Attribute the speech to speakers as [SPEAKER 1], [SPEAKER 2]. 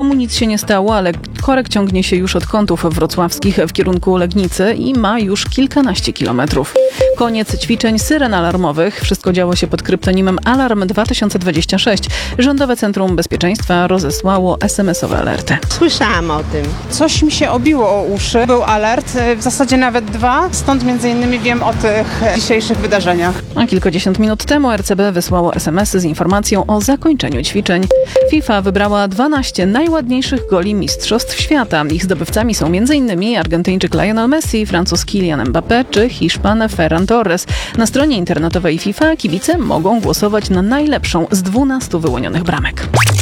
[SPEAKER 1] Nikomu nic się nie stało, ale korek ciągnie się już od kątów wrocławskich w kierunku Legnicy i ma już kilkanaście kilometrów. Koniec ćwiczeń syren alarmowych. Wszystko działo się pod kryptonimem Alarm 2026. Rządowe Centrum Bezpieczeństwa rozesłało SMS-owe alerty.
[SPEAKER 2] Słyszałam o tym.
[SPEAKER 3] Coś mi się obiło o uszy. Był alert, w zasadzie nawet dwa, stąd między innymi wiem o tych dzisiejszych wydarzeniach.
[SPEAKER 1] A kilkadziesiąt minut temu RCB wysłało SMS-y z informacją o zakończeniu ćwiczeń. FIFA wybrała 12 najładniejszych goli mistrzostw świata. Ich zdobywcami są m.in. Argentyńczyk Lionel Messi, Francuz Kylian Mbappé czy Hiszpan Ferran Torres. Na stronie internetowej FIFA kibice mogą głosować na najlepszą z 12 wyłonionych bramek.